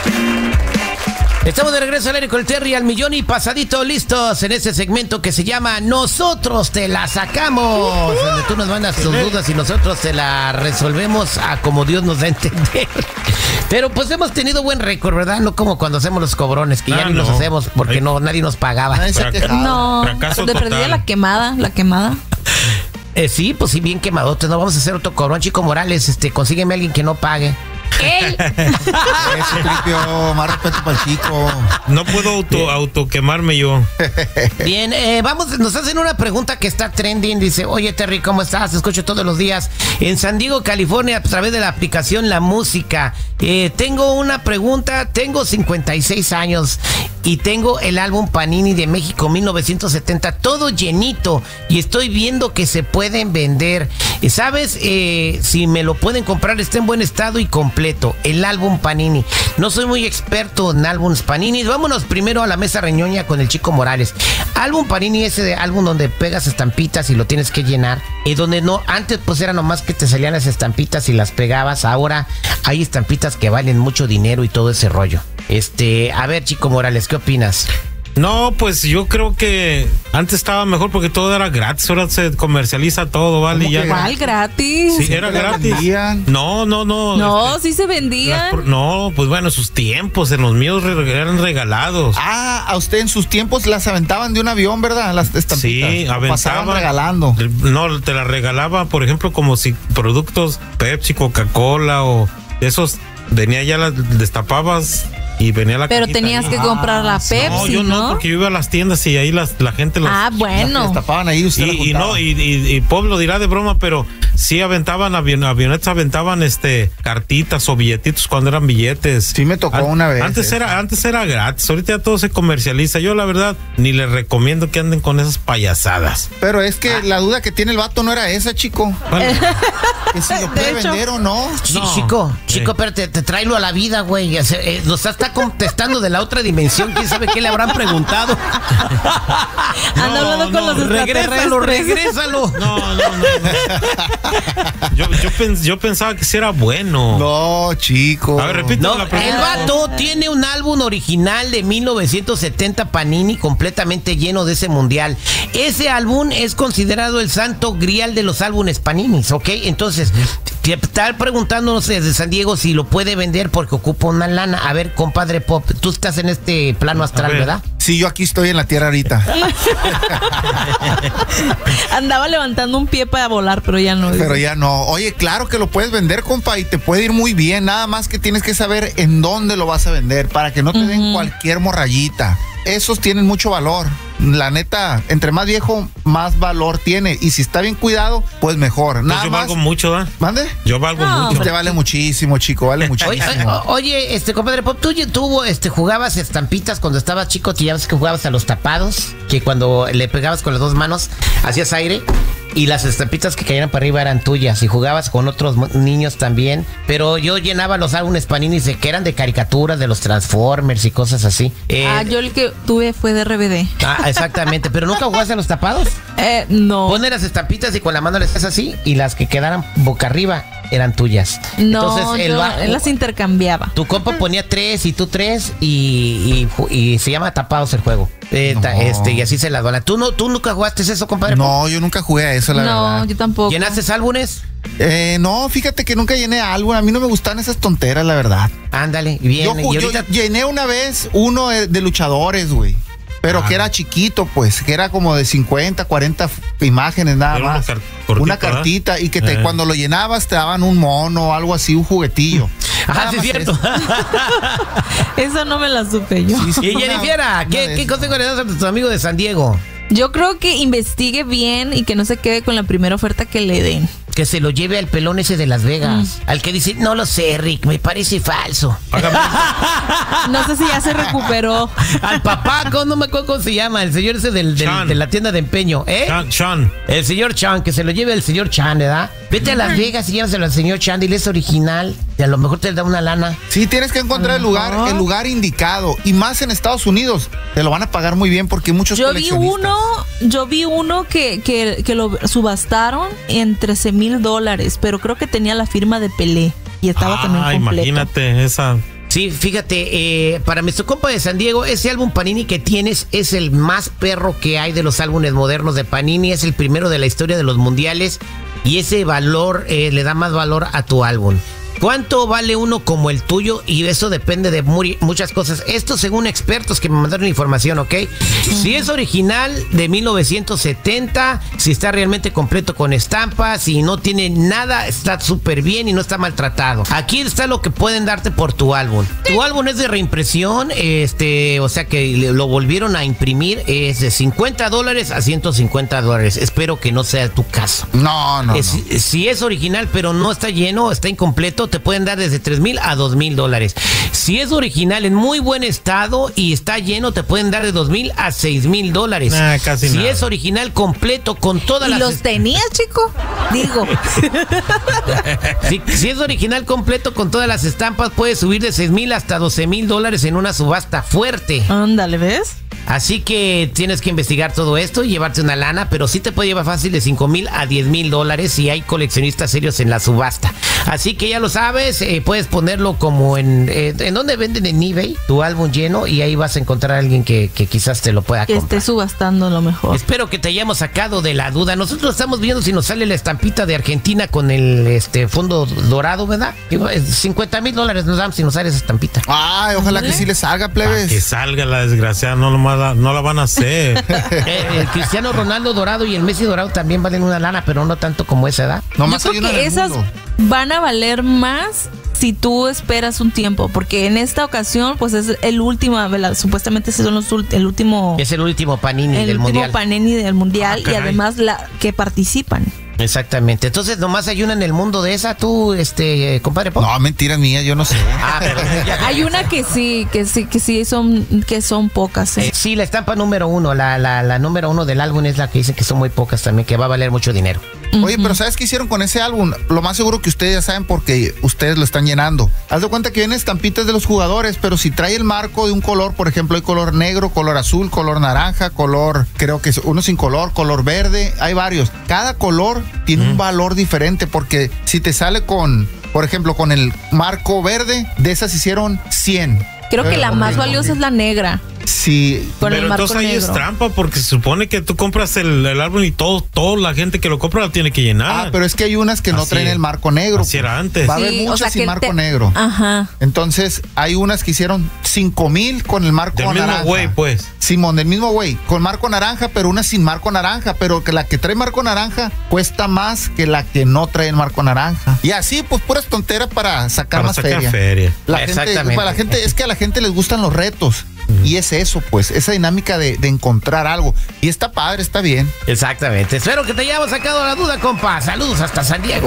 Estamos de regreso al aire con el Terry al millón y pasadito listos en este segmento que se llama Nosotros te la sacamos, donde tú nos mandas tus dudas y nosotros te la resolvemos a como Dios nos da a entender. Pero pues hemos tenido buen récord, ¿verdad? No como cuando hacemos los cobrones, que ya ni los hacemos porque nadie nos pagaba. No, de perdida la quemada. Sí, pues sí, bien quemadotes. No vamos a hacer otro cobrón, Chico Morales. Consígueme a alguien que no pague. ¡Ey! Eso, Tripio, más respeto para el chico. No puedo auto quemarme yo. Bien, vamos, nos hacen una pregunta que está trending. Dice, oye Terry, ¿cómo estás? Te escucho todos los días en San Diego, California, a través de la aplicación La Música. Tengo una pregunta, tengo 56 años y tengo el álbum Panini de México 1970, todo llenito, y estoy viendo que se pueden vender. ¿Sabes? Si me lo pueden comprar, está en buen estado y completo, el álbum Panini. No soy muy experto en álbumes Panini. Vámonos primero a la mesa reñoña con el Chico Morales. Álbum Panini, ese álbum donde pegas estampitas y lo tienes que llenar. Donde no, antes pues era nomás que te salían las estampitas y las pegabas. Ahora hay estampitas que valen mucho dinero y todo ese rollo. A ver, Chico Morales, ¿qué opinas? No, pues yo creo que antes estaba mejor porque todo era gratis. Ahora se comercializa todo, ¿vale? Ya. ¿Cuál gratis? Sí, era gratis. No. No, sí se vendían. No, pues bueno, sus tiempos, en los míos eran regalados. Ah, a usted en sus tiempos las aventaban de un avión, ¿verdad? Las estampitas. Sí, aventaban. Pasaban regalando. No, te las regalaba, por ejemplo, como si productos Pepsi, Coca-Cola o esos, venía ya las destapabas. Y venía la Pero tenías que comprar la Pepsi, ¿no? Yo no, porque yo iba a las tiendas y ahí la gente los... Ah, bueno. Las tapaban ahí, usted y Pop lo dirá de broma, pero sí aventaban, avionetas aventaban cartitas o billetitos cuando eran billetes. Sí me tocó una vez. Antes era gratis, ahorita ya todo se comercializa. Yo la verdad ni les recomiendo que anden con esas payasadas. Pero es que la duda que tiene el vato no era esa, chico. ¿Cuál? Que si lo puede vender o no. Chico, pero te tráelo a la vida, güey. Nos está contestando de la otra dimensión. ¿Quién sabe qué le habrán preguntado? Anda hablando con los extraterrestres. Regrésalo. No. Yo pensaba que sí era bueno. No, chico. A ver, repite la pregunta. El vato tiene un álbum original de 1970 Panini completamente lleno de ese mundial. Ese álbum es considerado el santo grial de los álbumes Panini, ¿ok? Entonces, está preguntándonos desde San Diego si lo puede vender porque ocupa una lana. A ver, compadre Pop, tú estás en este plano astral, ¿verdad? Sí, yo aquí estoy en la tierra ahorita. Andaba levantando un pie para volar, pero ya no. Pero ya no. Oye, claro que lo puedes vender, compa, y te puede ir muy bien. Nada más que tienes que saber en dónde lo vas a vender para que no te den cualquier morrayita. Esos tienen mucho valor. La neta, entre más viejo, más valor tiene. Y si está bien cuidado, pues mejor. Nada yo más. Valgo mucho, ¿verdad? ¿Mande? Yo valgo mucho. Usted vale muchísimo, chico, vale muchísimo. Oye, compadre Pop, tú jugabas estampitas cuando estabas chico, ya ves que jugabas a los tapados, que cuando le pegabas con las dos manos, hacías aire y las estampitas que caían para arriba eran tuyas, y jugabas con otros niños también. Pero yo llenaba los álbumes Panini que eran de caricaturas, de los Transformers y cosas así. Yo el que tuve fue de RBD. Exactamente, pero ¿nunca jugaste a los tapados? No. Pones las estampitas y con la mano le haces así, y las que quedaran boca arriba eran tuyas. No, entonces él las intercambiaba. Tu compa ponía 3 y tú 3 y se llama Tapados el juego. Y así se las van. ¿Tú nunca jugaste eso, compadre? No, yo nunca jugué a eso, la verdad. No, yo tampoco. ¿Llenaste álbumes? No, fíjate que nunca llené álbum. A mí no me gustan esas tonteras, la verdad. Ándale, bien. Yo llené una vez uno de luchadores, güey. Pero que era chiquito, pues, que era como de 50, 40 imágenes nada más. Una cartita, y que cuando lo llenabas te daban un mono o algo así, un juguetillo. Ajá, sí es cierto. Eso no me la supe yo. Sí, y Jennifer, ¿qué consejo le das a tu amigo de San Diego? Yo creo que investigue bien y que no se quede con la primera oferta que le den. Que se lo lleve al pelón ese de Las Vegas. Al que dice, no lo sé, Rick, me parece falso. No sé si ya se recuperó. Al papá, no me acuerdo cómo se llama, el señor ese de la tienda de empeño, Chan. El señor Chan, que se lo lleve el señor Chan, ¿verdad? Vete a Las Vegas y llévaselo al señor Chan, dile es original, y a lo mejor te da una lana. Sí, tienes que encontrar el lugar indicado, y más en Estados Unidos, te lo van a pagar muy bien porque muchos coleccionistas. Yo vi uno que lo subastaron en $13,000, pero creo que tenía la firma de Pelé y estaba también completo. Imagínate esa. Sí, fíjate, para nuestro compa de San Diego, ese álbum Panini que tienes es el más perro que hay de los álbumes modernos de Panini. Es el primero de la historia de los mundiales y ese valor le da más valor a tu álbum. ¿Cuánto vale uno como el tuyo? Y eso depende de muchas cosas. Esto según expertos que me mandaron información, ¿ok? Si es original de 1970, si está realmente completo con estampas, si no tiene nada, está súper bien y no está maltratado. Aquí está lo que pueden darte por tu álbum. Tu álbum es de reimpresión, o sea que lo volvieron a imprimir, es de $50 a $150. Espero que no sea tu caso. No. Si es original pero no está lleno, está incompleto, te pueden dar desde $3,000 a $2,000. Si es original en muy buen estado y está lleno, te pueden dar de $2,000 a $6,000. Casi si nada. es original completo con todas ¿Y las... los tenías, chico? Digo. Si es original completo con todas las estampas, puedes subir de $6,000 hasta $12,000 en una subasta fuerte. Ándale, ¿ves? Así que tienes que investigar todo esto y llevarte una lana, pero sí te puede llevar fácil de $5,000 a $10,000 si hay coleccionistas serios en la subasta. Así que ya lo sabes, puedes ponerlo como en donde venden en eBay tu álbum lleno y ahí vas a encontrar a alguien que quizás te lo pueda Que comprar. esté subastando lo mejor. Espero que te hayamos sacado de la duda. Nosotros estamos viendo si nos sale la estampita de Argentina con el fondo dorado, ¿verdad? $50,000 nos dan si nos sale esa estampita. Ay, ojalá que sí le salga, Para que plebes. salga la desgraciada, no la van a hacer. El Cristiano Ronaldo dorado y el Messi dorado también valen una lana, pero no tanto como esa, ¿verdad? Nomás Yo hay creo una que en el esas mundo. van a valer más si tú esperas un tiempo, porque en esta ocasión pues es el último, ¿verdad? Supuestamente ese son el último Es el último Panini el del último Mundial. Panini del mundial y caray. además la que participan. Exactamente. Entonces, nomás hay una en el mundo de esa, tú, compadre Pop. No, mentira mía, yo no sé. Ah, pero Hay una que sí son pocas. sí, la estampa número 1, la número 1 del álbum es la que dice que son muy pocas también, que va a valer mucho dinero. Oye, pero ¿sabes qué hicieron con ese álbum? Lo más seguro que ustedes ya saben porque ustedes lo están llenando. Haz de cuenta que vienen estampitas de los jugadores, pero si trae el marco de un color, por ejemplo, hay color negro, color azul, color naranja, color, creo que es uno sin color verde, hay varios. Cada color tiene un valor diferente porque si te sale con, por ejemplo, con el marco verde, de esas hicieron 100. Creo que la más valiosa es la negra. Sí. Con Pero el marco entonces ahí es negro. trampa porque se supone que tú compras el álbum y toda la gente que lo compra lo tiene que llenar. Ah, pero es que hay unas que no Así traen es. el marco negro. Así era antes. Va a haber Sí, muchas o sea, sin que marco negro. Ajá. Entonces, hay unas que hicieron 5,000 con el marco Del mismo naranja. güey, pues. Simón, del mismo güey, con marco naranja, pero una sin marco naranja, pero que la que trae marco naranja cuesta más que la que no trae el marco naranja. Y así, pues, puras tonteras para sacar Para más sacar feria. feria. La gente, Exactamente. para la gente, es que a la gente les gustan los retos. Y es eso, pues, esa dinámica de encontrar algo. Y está padre, está bien. Exactamente. Espero que te hayamos sacado la duda, compa. Saludos hasta San Diego.